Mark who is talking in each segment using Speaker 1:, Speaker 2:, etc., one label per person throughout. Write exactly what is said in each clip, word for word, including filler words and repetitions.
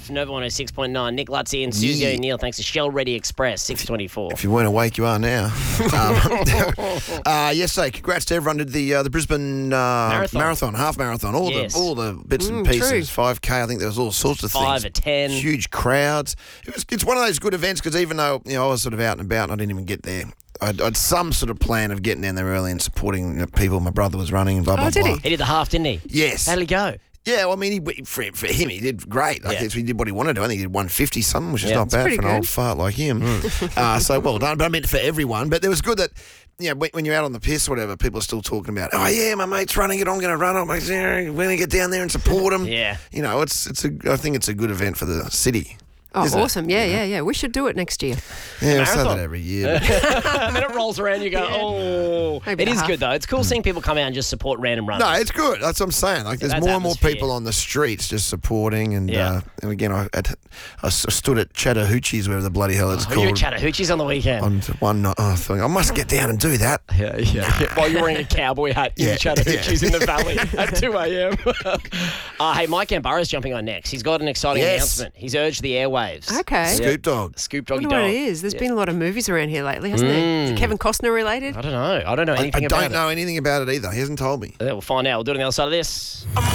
Speaker 1: off Nova one oh six point nine. Nick Lutzy and Susie
Speaker 2: Yeah.
Speaker 1: O'Neill, thanks to Shell Ready Express, six twenty-four.
Speaker 2: If you weren't awake, you are now. um, uh, yes, so congrats to everyone. Did the uh, the Brisbane uh,
Speaker 1: Marathon.
Speaker 2: marathon, half marathon, all
Speaker 1: Yes.
Speaker 2: the all the bits and
Speaker 3: Mm,
Speaker 2: pieces.
Speaker 3: true.
Speaker 2: five K, I think there was all sorts of
Speaker 1: Five
Speaker 2: things.
Speaker 1: or ten.
Speaker 2: Huge crowds. It was. It's one of those good events because even though you know I was sort of out and about, and I didn't even get there. I'd, I'd some sort of plan of getting down there early and supporting you know, people. My brother was running and blah blah
Speaker 3: Oh, did
Speaker 2: blah.
Speaker 3: he?
Speaker 1: He did the half, didn't he?
Speaker 2: Yes.
Speaker 1: How'd he go?
Speaker 2: Yeah, well, I mean, he, for, for him, he did great. Like,
Speaker 1: Yeah.
Speaker 2: He did what he wanted to. I think he did one fifty something, which is
Speaker 1: Yeah.
Speaker 2: not
Speaker 1: That's
Speaker 2: bad
Speaker 3: pretty
Speaker 2: for an
Speaker 3: good.
Speaker 2: old fart like him. uh, so well done. But I meant for everyone. But it was good that, you know, when, when you're out on the piss or whatever, people are still talking about, oh, yeah, my mate's running it, I'm going to run it. Like, yeah, we're going to get down there and support him.
Speaker 1: Yeah.
Speaker 2: You know, it's it's a. I think it's a good event for the city.
Speaker 3: Oh,
Speaker 2: Isn't it?
Speaker 3: awesome. Yeah, yeah, yeah. We should do it next year.
Speaker 2: Yeah, we say
Speaker 1: marathon.
Speaker 2: that every year.
Speaker 1: And then it rolls around, you go, oh.
Speaker 3: Maybe
Speaker 1: It
Speaker 3: a
Speaker 1: is
Speaker 3: half.
Speaker 1: good, though. It's cool seeing people come out and just support random runners.
Speaker 2: No, it's good. That's what I'm saying. Like, there's
Speaker 1: That's
Speaker 2: more and more
Speaker 1: atmosphere.
Speaker 2: people on the streets just supporting. And,
Speaker 1: Yeah.
Speaker 2: uh, and again, I, I, I stood at Chattahoochee's, wherever the bloody hell it's
Speaker 1: Oh, you were
Speaker 2: called.
Speaker 1: Chattahoochee's on the weekend.
Speaker 2: On one night, oh, I thought, I must get down and do that.
Speaker 1: Yeah, yeah, yeah. While you're wearing a cowboy hat in
Speaker 2: Yeah,
Speaker 1: Chattahoochee's
Speaker 2: yeah.
Speaker 1: in the valley at two a.m. uh, hey, Mike Gambarra's jumping on next. He's got an exciting
Speaker 2: Yes.
Speaker 1: announcement. He's urged the airwaves.
Speaker 3: Okay.
Speaker 2: Scoop Dog.
Speaker 1: Scoop
Speaker 3: I
Speaker 1: Doggy
Speaker 3: wonder
Speaker 1: Dog.
Speaker 3: what it is. There's
Speaker 1: Yeah.
Speaker 3: been a lot of movies around here lately, hasn't there?
Speaker 1: Mm.
Speaker 3: Is it Kevin Costner related?
Speaker 1: I don't know. I don't know
Speaker 2: I, I
Speaker 1: anything about
Speaker 2: don't know anything about it either. He hasn't told me.
Speaker 1: it. Yeah, we'll find out. We'll do it on the other side of this.
Speaker 4: A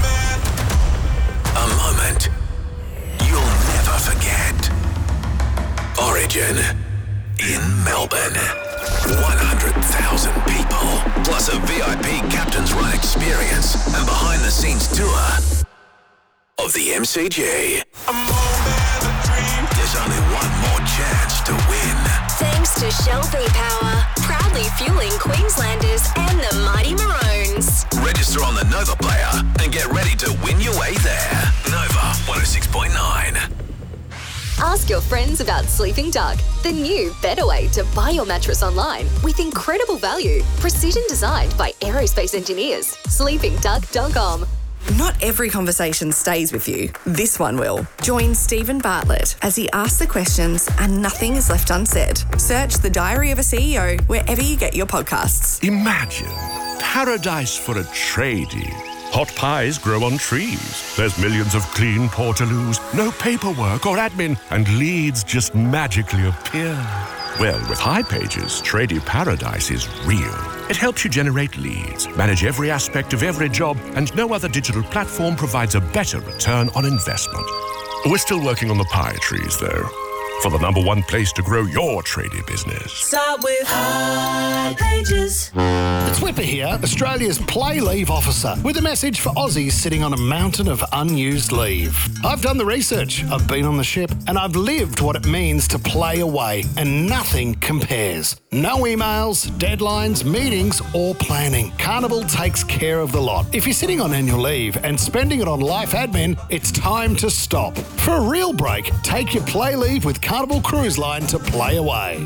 Speaker 4: moment you'll never forget. Origin in Melbourne. one hundred thousand people, plus a V I P Captain's Run experience and behind-the-scenes tour of the M C G. There's only one more chance to win.
Speaker 5: Thanks to Shell V-Power, proudly fueling Queenslanders and the Mighty Maroons.
Speaker 4: Register on the Nova player and get ready to win your way there. Nova one oh six point nine.
Speaker 5: Ask your friends about Sleeping Duck, the new, better way to buy your mattress online with incredible value, precision designed by aerospace engineers. sleeping duck dot com.
Speaker 6: Not every conversation stays with you. This one will. Join Stephen Bartlett as he asks the questions and nothing is left unsaid. Search The Diary of a C E O wherever you get your podcasts.
Speaker 7: Imagine paradise for a tradie. Hot pies grow on trees. There's millions of clean portaloos, no paperwork or admin, and leads just magically appear. Well, with High Pages, Tradie Paradise is real. It helps you generate leads, manage every aspect of every job, and no other digital platform provides a better return on investment. We're still working on the pie trees, though, for the number one place to grow your tradie business.
Speaker 8: Start with High Pages.
Speaker 9: It's Whipper here, Australia's play leave officer, with a message for Aussies sitting on a mountain of unused leave. I've done the research, I've been on the ship, and I've lived what it means to play away, and nothing compares. No emails, deadlines, meetings, or planning. Carnival takes care of the lot. If you're sitting on annual leave and spending it on life admin, it's time to stop. For a real break, take your play leave with Carnival Cruise Line to play away.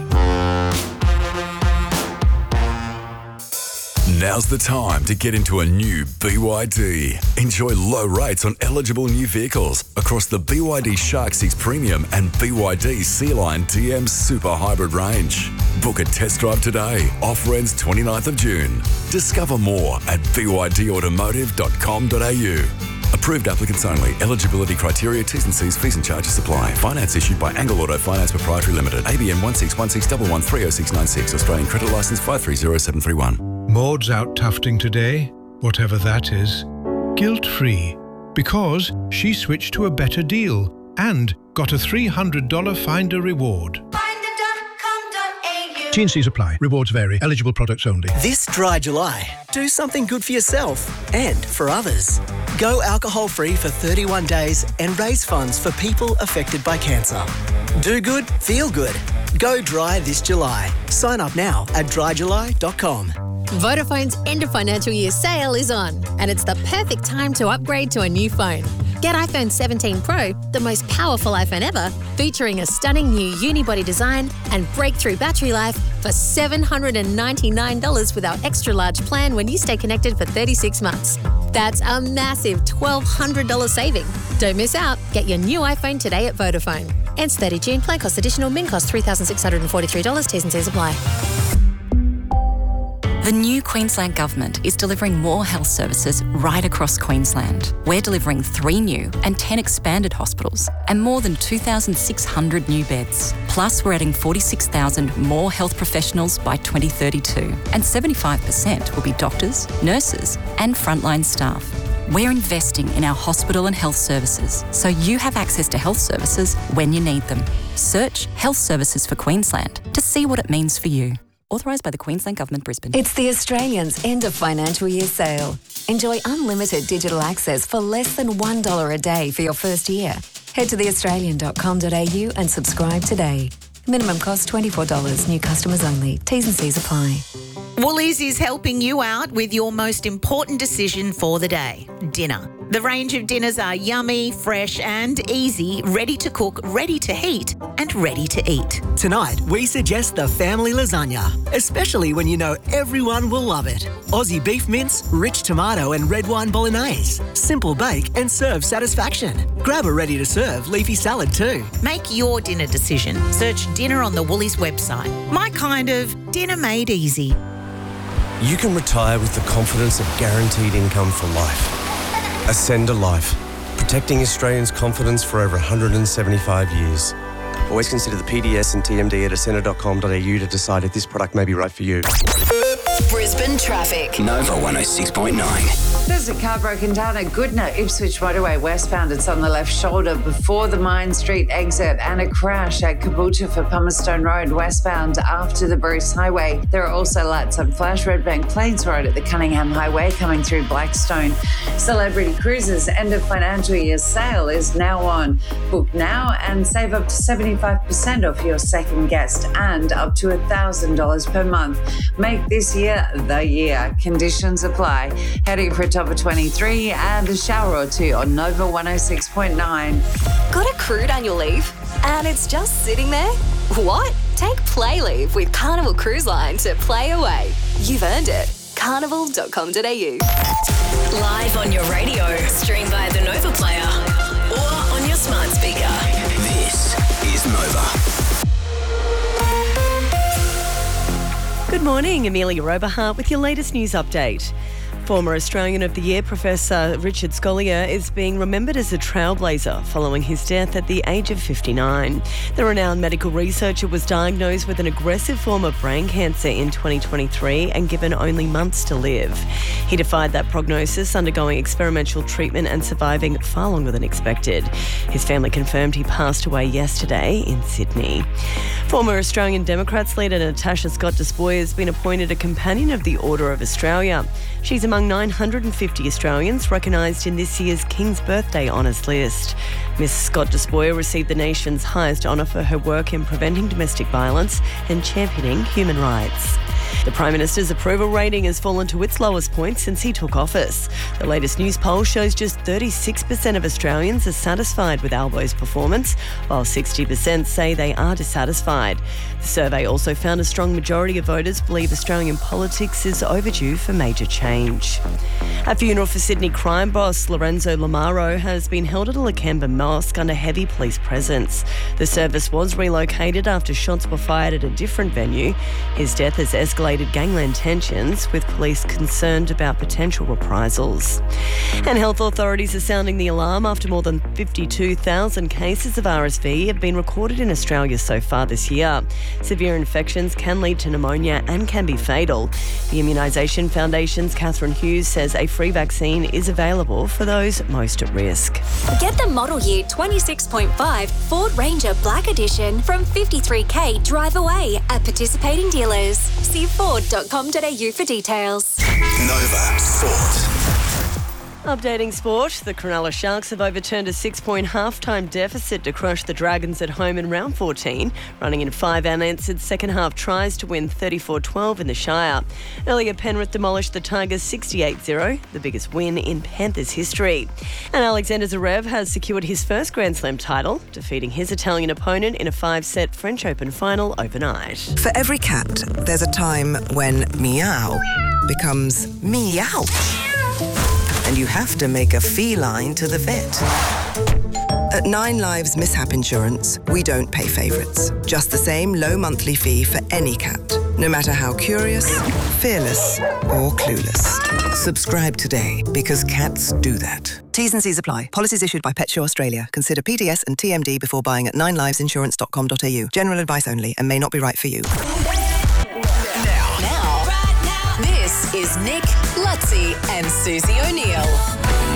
Speaker 4: Now's the time to get into a new B Y D. Enjoy low rates on eligible new vehicles across the B Y D Shark six Premium and B Y D Sea Line D M Super Hybrid range. Book a test drive today. Offer ends twenty-ninth of June. Discover more at b y d automotive dot com dot a u. Approved applicants only. Eligibility criteria, T's and C's, fees and charges apply. Finance issued by Angle Auto Finance Proprietary Limited. A B N one six one six one one three oh six nine six. Australian Credit Licence five three zero seven three one.
Speaker 10: Maud's out tufting today, whatever that is, guilt-free, because she switched to a better deal and got a three hundred dollars Finder reward. T and C's apply. Rewards vary. Eligible products only.
Speaker 8: This dry July, do something good for yourself and for others. Go alcohol-free for thirty-one days and raise funds for people affected by cancer. Do good, feel good. Go dry this July. Sign up now at dry july dot com.
Speaker 11: Vodafone's end of financial year sale is on, and it's the perfect time to upgrade to a new phone. Get iPhone seventeen Pro, the most powerful iPhone ever, featuring a stunning new unibody design and breakthrough battery life for seven hundred ninety-nine dollars with our extra large plan when you stay connected for thirty-six months. That's a massive twelve hundred dollars saving. Don't miss out. Get your new iPhone today at Vodafone. Ends thirtieth of June. Plan cost additional. Min cost three thousand six hundred forty-three dollars. T's and C's apply.
Speaker 12: The new Queensland Government is delivering more health services right across Queensland. We're delivering three new and ten expanded hospitals and more than two thousand six hundred new beds. Plus, we're adding forty-six thousand more health professionals by twenty thirty-two, and seventy-five percent will be doctors, nurses and frontline staff. We're investing in our hospital and health services so you have access to health services when you need them. Search Health Services for Queensland to see what it means for you. Authorised by the Queensland Government, Brisbane.
Speaker 13: It's the Australians' end of financial year sale. Enjoy unlimited digital access for less than one dollar a day for your first year. Head to the australian dot com dot a u and subscribe today. Minimum cost twenty-four dollars. New customers only. T's and C's apply.
Speaker 14: Woolies is helping you out with your most important decision for the day, dinner. The range of dinners are yummy, fresh and easy, ready to cook, ready to heat and ready to eat.
Speaker 8: Tonight, we suggest the family lasagna, especially when you know everyone will love it. Aussie beef mince, rich tomato and red wine bolognese. Simple bake and serve satisfaction. Grab a ready-to-serve leafy salad too.
Speaker 14: Make your dinner decision. Search dinner on the Woolies website. My kind of dinner made easy.
Speaker 15: You can retire with the confidence of guaranteed income for life. Ascend a Life, protecting Australians' confidence for over one hundred seventy-five years. Always consider the P D S and T M D at ascender dot com dot a u to decide if this product may be right for you.
Speaker 16: Brisbane traffic.
Speaker 17: Nova one oh six point nine.
Speaker 18: There's a car broken down at Goodna, Ipswich Motorway westbound. It's on the left shoulder before the Mine Street exit, and a crash at Caboolture for Palmerstone Road westbound after the Bruce Highway. There are also lights on Flash Redbank Plains Road at the Cunningham Highway coming through Blackstone. Celebrity Cruises end of financial year sale is now on. Book now and save up to seventy-five percent off your second guest and up to one thousand dollars per month. Make this year the year. Conditions apply. Heading for a top of twenty-three and a shower or two on Nova one oh six point nine.
Speaker 5: Got accrued annual leave and it's just sitting there? What? Take Play Leave with Carnival Cruise Line to play away. You've earned it. carnival dot com dot a u.
Speaker 16: Live on your radio, stream via the Nova player or on your smart speaker.
Speaker 17: This is Nova.
Speaker 19: Good morning, Amelia Oberhart with your latest news update. Former Australian of the Year Professor Richard Scolyer is being remembered as a trailblazer following his death at the age of fifty-nine. The renowned medical researcher was diagnosed with an aggressive form of brain cancer in twenty twenty-three and given only months to live. He defied that prognosis, undergoing experimental treatment and surviving far longer than expected. His family confirmed he passed away yesterday in Sydney. Former Australian Democrats leader Natasha Scott Despoja has been appointed a Companion of the Order of Australia. She's among nine hundred fifty Australians recognised in this year's King's Birthday Honours list. Miss Scott Despoja received the nation's highest honour for her work in preventing domestic violence and championing human rights. The Prime Minister's approval rating has fallen to its lowest point since he took office. The latest news poll shows just thirty-six percent of Australians are satisfied with Albo's performance, while sixty percent say they are dissatisfied. The survey also found a strong majority of voters believe Australian politics is overdue for major change. A funeral for Sydney crime boss Lorenzo Lamaro has been held at a Lakemba mosque under heavy police presence. The service was relocated after shots were fired at a different venue. His death has escalated gangland tensions, with police concerned about potential reprisals. And health authorities are sounding the alarm after more than fifty-two thousand cases of R S V have been recorded in Australia so far this year. Severe infections can lead to pneumonia and can be fatal. The Immunisation Foundation's Catherine Hughes says a free vaccine is available for those most at risk.
Speaker 5: Get the model year twenty-six point five Ford Ranger Black Edition from fifty-three K drive away at participating dealers. See ford dot com dot a u for details.
Speaker 17: Nova Sport.
Speaker 19: Updating sport, the Cronulla Sharks have overturned a six-point half-time deficit to crush the Dragons at home in round fourteen, running in five unanswered second-half tries to win thirty-four twelve in the Shire. Earlier, Penrith demolished the Tigers sixty-eight zero, the biggest win in Panthers history. And Alexander Zverev has secured his first Grand Slam title, defeating his Italian opponent in a five-set French Open final overnight.
Speaker 20: For every cat, there's a time when meow becomes meow. And you have to make a feline to the vet. At Nine Lives Mishap Insurance, we don't pay favourites. Just the same low monthly fee for any cat. No matter how curious, fearless, or clueless. Subscribe today because cats do that. T's and C's apply. Policies issued by PetSure Australia. Consider P D S and T M D before buying at nine lives insurance dot com dot a u. General advice only and may not be right for you.
Speaker 16: Now, this is Nick, Lutzi, and Susie O'Neill.